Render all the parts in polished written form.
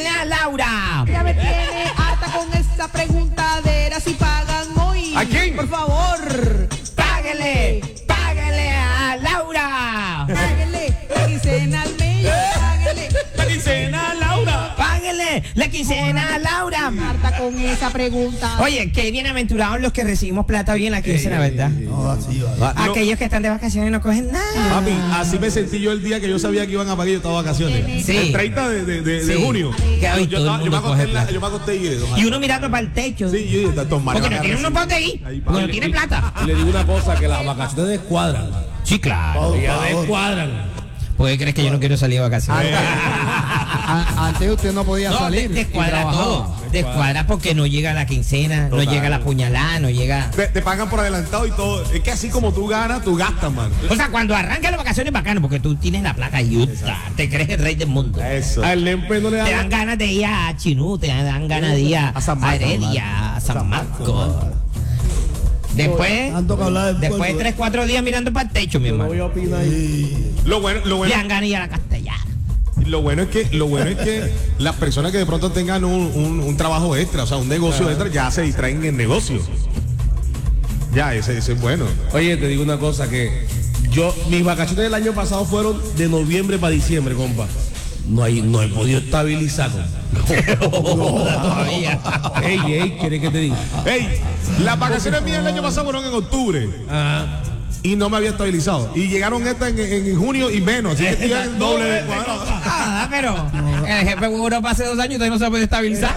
Págale a Laura. Ya me tiene harta con esta preguntadera. Si pagan hoy. ¿A quién? Por favor. Págale a Laura. Páguele la quincena al mes. Páguele La quincena, Laura. Págale la quincena a Laura. harta con esa pregunta. Oye, qué bienaventurados los que recibimos plata hoy en la quincena, ¿verdad? No, así va. Aquellos que están de vacaciones no cogen nada. Papi, así me sentí yo el día que yo sabía que iban a pagar y yo estaba de vacaciones. Sí. El 30 de Sí. junio. Que hoy Yo todo el me mundo acosté coge en la- plata. yo me acosté Y uno mirando para el techo. Sí, yo estos Porque no tiene uno para dónde ir. Porque no tiene plata. Y le digo una cosa, que las vacaciones descuadran. Sí, claro. Ya descuadran. ¿Por qué crees que yo no quiero salir de vacaciones? Antes usted no podía No, salir. y descuadra trabajaba. todo. Descuadra porque no llega la quincena, no llega la puñalada, no llega. Te pagan por adelantado y todo. Es que así como tú ganas, tú gastas, man. O sea, cuando arrancan las vacaciones bacano, porque tú tienes la plata y te crees el rey del mundo. Eso. Al Lempe no le Te dan da. ganas de ir a Chinú, te dan ganas de ir a San Marcos. Heredia, a San Marcos. Después, Tanto que hablar del después pueblo, 3-4 días mirando para el techo, mi No hermano. voy a opinar ahí. Lo bueno Le dan ganas de ir a la castellana. es que las personas que de pronto tengan un trabajo extra, o sea, un negocio extra, ya se distraen en el negocio. Ya, ese es bueno. Oye, te digo una cosa, que mis vacaciones del año pasado fueron de noviembre para diciembre, compa. No he podido estabilizar, Todavía. Ey, ¿quieres que te diga? Ey, las vacaciones mías el año pasado fueron en octubre. Ajá. Y no me había estabilizado. Y llegaron estas en junio y menos. Así que estoy en doble de cuadrado. Ah, pero el jefe de Europa hace 2 años y todavía no se puede estabilizar.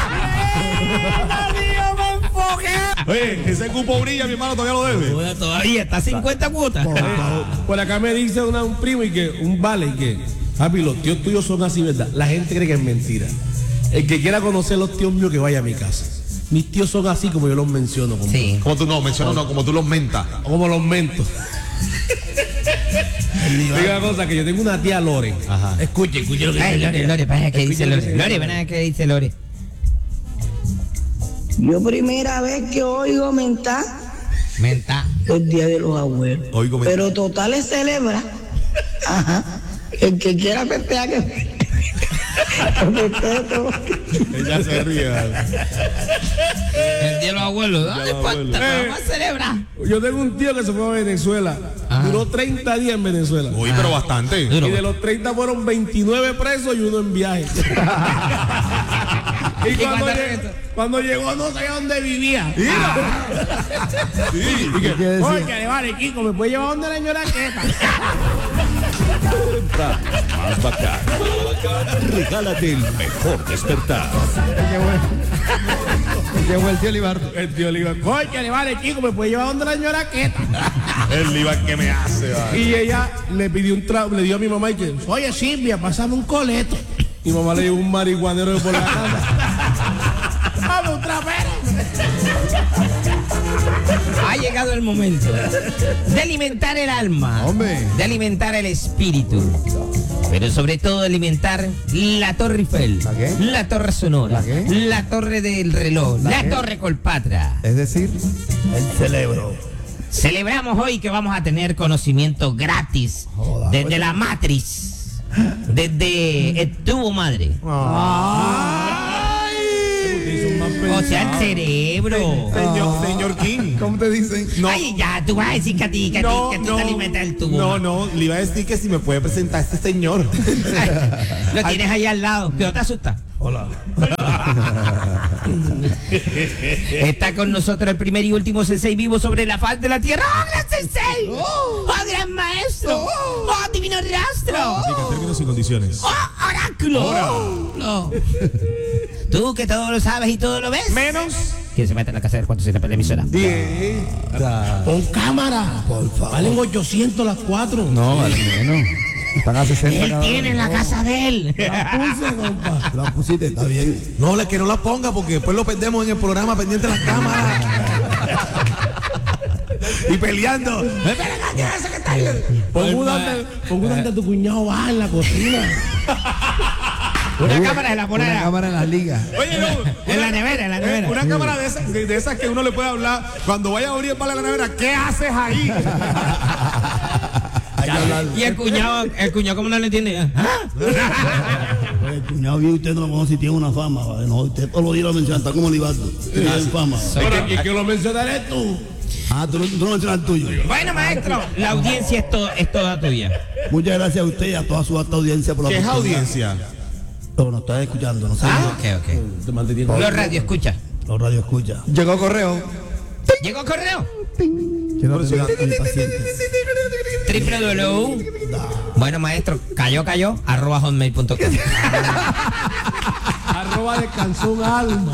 Oye, ese cupo brilla, mi hermano todavía lo debe. Todavía está a 50 cuotas. Por acá me dice un primo y que un vale y que, papi, los tíos tuyos son así, ¿verdad? La gente cree que es mentira. El que quiera conocer los tíos míos que vaya a mi casa. Mis tíos son así como yo los menciono, compa. Sí. Como tú no mencionas, no, como tú los mentas. Como los mento. Diga una cosa, que yo tengo una tía Lore. Ajá. Escuche lo que Ay, dice. Lore, para qué dice Escuche lo que Lore. Lore, ven a ver qué dice Lore. Yo primera vez que oigo mentar Menta. el Día de los Abuelos. Oigo mentar. Pero total es celebra. Ajá. El que quiera festejar que festeje todo. Ella se ríe. El día de los abuelos. No de los importa, abuelos. vamos a celebrar. Yo tengo un tío que se fue a Venezuela. Ajá. Duró 30 días en Venezuela. Uy, pero bastante. Duro. Y de los 30 fueron 29 presos y uno en viaje. Y cuando llegó no sabía dónde vivía. Sí. ¿Qué quiere decir? Oye, que vale, Kiko, ¿me puede llevar donde la señora Queta? Más bacán. Regálate el mejor despertar. Qué fue el tío Libardo. El tío le dijo, oye, que vale, Kiko, ¿me puede llevar donde la señora Queta? El IVA que me hace, va. Y ella le pidió le dio a mi mamá y que, oye, Silvia, pásame un coleto. Mi mamá le dio un marihuanero por la casa. Vamos, un trapero. Ha llegado el momento de alimentar el alma, Hombre. de alimentar el espíritu, pero sobre todo de alimentar la Torre Eiffel, ¿La qué? la Torre Sonora, ¿La qué? la Torre del Reloj, la qué? Torre Colpatra. Es decir, el cerebro. Celebramos hoy que vamos a tener conocimiento gratis desde la matriz, desde el tubo madre. O sea, el cerebro. Señor King. ¿Cómo te dicen? No. Ay, ya, tú vas a decir que a ti, que tú te alimentas el tubo. No, le iba a decir que si me puede presentar a este señor. Lo tienes ahí al lado, que no te asusta. Hola. Está con nosotros el primer y último sensei vivo sobre la faz de la tierra. ¡Oh, gran sensei! ¡Oh, gran maestro! ¡Oh, divino rastro! Así que en términos y condiciones. ¡Oh, oráculo! No. Tú que todo lo sabes y todo lo ves. Menos. ¿Quién se mete en la casa de cuánto se la emisora? Con cámara. Por favor. Valen 800 las 4. No, vale menos. Están a 60 Él cada tiene en uno. la casa de él. Puse, compa. La pusiste, está bien. No, que no la ponga porque después lo perdemos en el programa pendiente de las cámaras. Y peleando. Pon una ante tu cuñado baja en la cocina. Una cámara se la pone Una allá. cámara en las ligas. Oye, no. En la nevera, en la nevera. Una cámara de esas que uno le puede hablar cuando vaya a abrir el palo de la nevera. ¿Qué haces ahí? Hay que hablar. Y el cuñado, ¿cómo no lo entiende? ¿Ah? El cuñado bien, usted no lo conoce y tiene una fama, ¿vale? No, usted todos los días lo menciona, está como Libardo. Tiene fama. Pero que lo mencionaré tú. Ah, tú no mencionas el tuyo. Bueno, maestro, la audiencia es toda tuya. Muchas gracias a usted y a toda su alta audiencia por la ¿Qué es oportunidad. audiencia? No, nos están escuchando, no sé. Ok. Te manteniendo. Los radio escucha. Los radio escucha. Llegó correo. ¿Llegó correo? Quiero tener mi paciente. www. Bueno, maestro, cayó, @hotmail.com. @descansó un alma.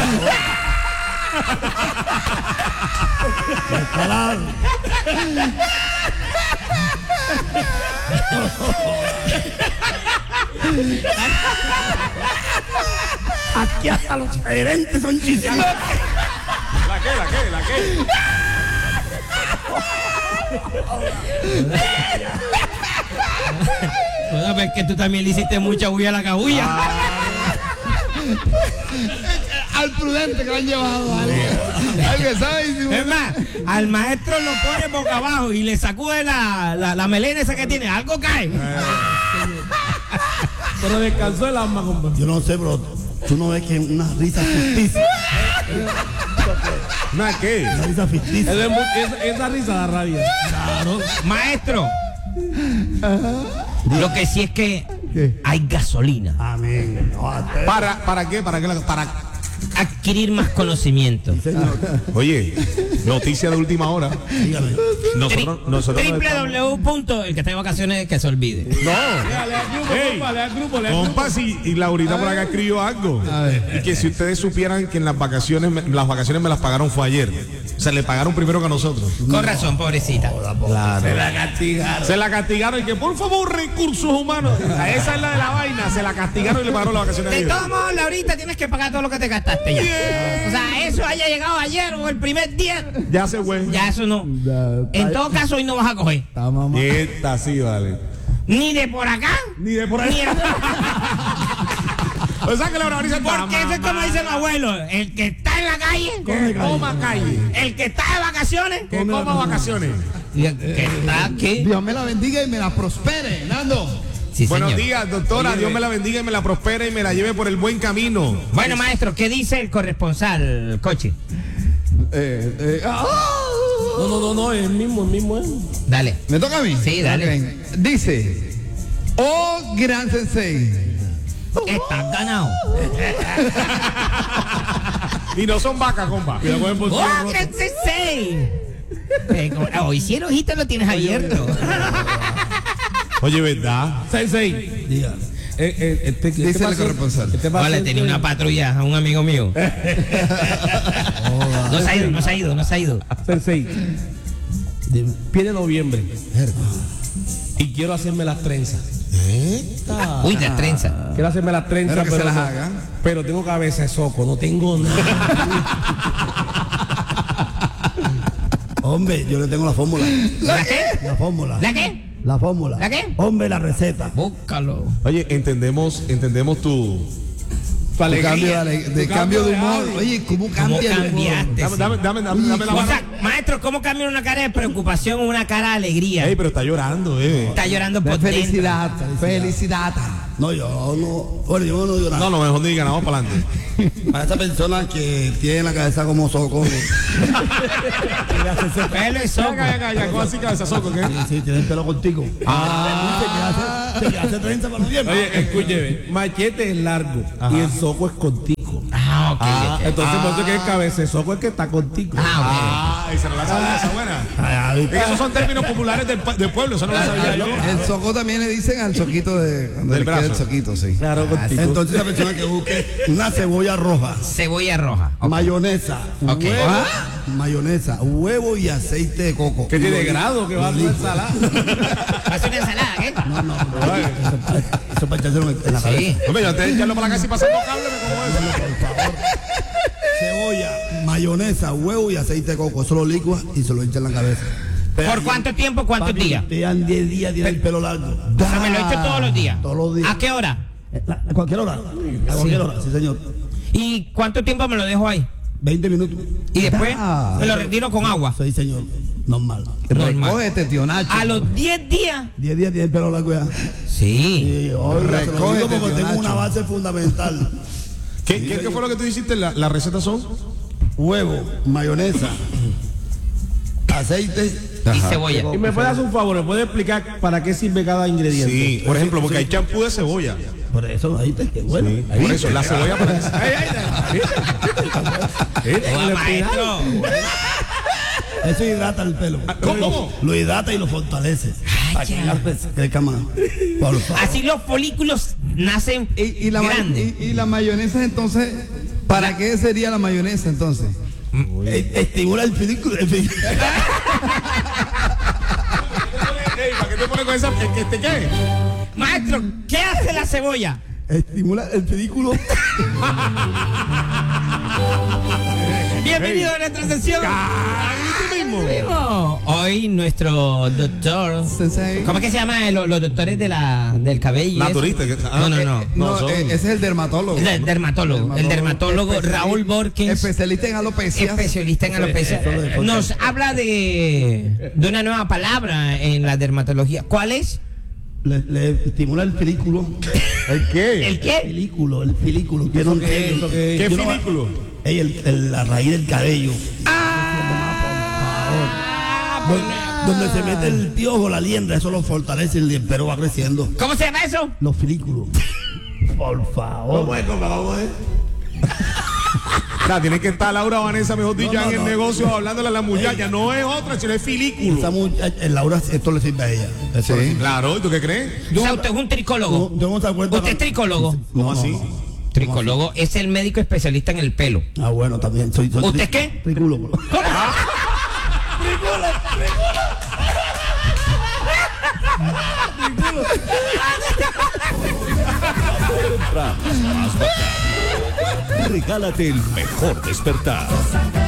Aquí hasta los gerentes son chismosos. ¿La qué? Bueno, pues que tú también le hiciste mucha bulla a la cabulla. Al prudente que lo han llevado. Alguien sabe. Es más, al maestro lo pone boca abajo y le sacude la melena esa que tiene. Algo cae. Pero descansó el alma, compadre. Yo no sé, bro. Tú no ves que es una risa ficticia. ¿Una qué? Una risa ficticia. Esa risa da rabia. Maestro, lo que sí es que hay gasolina. Amén. ¿Para qué? ¿Para Adquirir más conocimiento. Oye, noticia de última hora. Dígame. Nosotros www. El que está de vacaciones que se olvide. Le al grupo. Compas y Laurita por acá escribió algo. Y que si ustedes supieran que en las vacaciones me las pagaron fue ayer. O sea, le pagaron primero que a nosotros. Con razón, pobrecita. Claro. Se la castigaron y que por favor recursos humanos. Esa es la de la vaina. Se la castigaron y le pagaron las vacaciones De ayer. todos modos, Laurita, tienes que pagar todo lo que te gastaste ya. O sea, eso haya llegado ayer o el primer día. Ya se fue. Ya eso no. En todo caso, hoy no vas a coger. Esta sí, vale. Ni de por acá. Ni de por ahí. Ni de... O sea que la bravariza está. Porque eso es como dice mi abuelo. El que está en la calle, Que coma calle. el que está de vacaciones, Que coma vacaciones. y el que está aquí. Dios me la bendiga y me la prospere, Nando. Sí, Buenos señor. días, doctora. Dios me la bendiga y me la prospere y me la lleve por el buen camino. Bueno, maestro, ¿qué dice el corresponsal, Coche? No, el mismo. Dale. ¿Me toca a mí? Sí, dale. Ok. Dice, oh gran sensei, Estás ganado. Y no son vacas, compa. Cuidado con el bolsillo ¡Oh, roto. gran sensei! Hoy si el ojito lo tienes abierto. Oye, ¿verdad? Sensei. Diga. dice el corresponsal. Vale, tenía una patrulla a un amigo mío. No se ha ido. Sensei. Dime. Viene noviembre. Y quiero hacerme las trenzas. Uy, de trenza. Quiero hacerme las trenzas, Pero que se las no- haga. pero tengo cabeza de soco, no tengo nada. Hombre, yo le tengo la fórmula. ¿La qué? La fórmula. ¿La qué? La fórmula. ¿La qué? Hombre, la receta. Búscalo. Oye, entendemos tu. Tu alegría, De tu cambio de cambio humor. de Oye, ¿cómo ¿Cómo cambia el humor? cambiaste? Dame la O mano. sea, maestro, ¿cómo cambia una cara de preocupación a una cara de alegría? Ey, pero está llorando, Está llorando por Felicidad, dentro. felicidad. No, yo no. Bueno, yo no digo nada. No, mejor diga, vamos para adelante. Para esa persona que tiene la cabeza como soco. Pelo y soco. Ya, ¿cómo así cabeza soco, qué? Sí, tiene el pelo cortico. Se hace 30 para noviembre. Oye, escúcheme, machete es largo y el soco es contigo. Ok. Entonces, por eso que el cabeza de soco es que está contigo. Ah, y se nos la sabe esa buena. Es que esos son términos populares del pueblo, eso no lo sabía yo. El soco también le dicen al soquito de cuando Del le queda el brazo. soquito, sí. Claro, contigo. Entonces la persona que busque una cebolla roja, Cebolla roja. Ok. mayonesa, Ok. huevo, mayonesa, huevo y aceite de coco. Que tiene grado, que va a hacer ensalada. ¿Va a ser una ensalada, qué? No, eso para echárselo en la cabeza. Sí. Hombre, yo antes de echarlo para la casa y pasando cable, me como eso. Por favor. Cebolla, mayonesa, huevo y aceite de coco. Eso lo licua y se lo echa en la cabeza. ¿Por cuánto tiempo, cuántos días? Te dan 10 días, tiene el pelo largo. O sea, me lo he hecho todos los días. Todos los días. ¿A qué hora? A cualquier hora. A cualquier hora, sí, señor. ¿Y cuánto tiempo me lo dejo ahí? 20 minutos. Y después Ah. me lo retiro con agua. Sí, señor. Normal. Normal. Recógete, tío Nacho. A los 10 días. 10 días tiene el pelo largo ya. Sí. Y oiga, se lo digo Recógete, porque tengo Nacho. una base fundamental. ¿Qué fue lo que tú hiciste? ¿Las recetas son? Huevo, mayonesa, aceite. Y cebolla. Y me puede hacer un favor, ¿me puede explicar para qué sirve cada ingrediente? Sí, por ejemplo, porque hay champú de cebolla. Por eso, ahí te, qué bueno. Sí, por eso, la cebolla para que... Oiga, maestro. Eso hidrata el pelo. ¿Cómo? Lo hidrata y lo fortalece. Para que crezca más. Por favor. Así los folículos nacen Y la, grandes. y la mayonesa, entonces, ¿para qué sería la mayonesa entonces? Estimula el folículo. ¿Para qué te pones con esa? ¿Qué? Maestro, ¿qué hace la cebolla? Estimula el folículo. Bienvenido a nuestra sesión. mismo. Hoy nuestro doctor, Sensei. ¿cómo es que se llama los doctores del cabello? y Naturista. eso? Ah, No. No, son- ese es el dermatólogo. El dermatólogo Raúl Borges, Especialista en alopecia. especialista en alopecia, nos habla de una nueva palabra en la dermatología. ¿Cuál es? Le estimula el folículo. ¿El qué? ¿El qué? El folículo. Quiero un ¿Qué yo no- folículo? La raíz del cabello. Donde se mete el piojo, la liendra, eso lo fortalece y el pelo va creciendo. ¿Cómo se llama eso? Los folículos. Por favor. Tiene que estar Laura Vanessa, mejor dicho, No, en el no. negocio hablándole a la muchacha. No es otra, sino es filículo. Esa muchacha, Laura, esto le sirve a ella. Eso le sirve. Claro, ¿y tú qué crees? O sea, usted es un tricólogo. Yo no te acuerdo. ¿Usted es tricólogo? ¿Cómo así? Tricólogo es el médico especialista en el pelo. Ah, bueno, también. Soy ¿Usted qué? Tricúlo. Más bacán. Regálate el mejor despertar.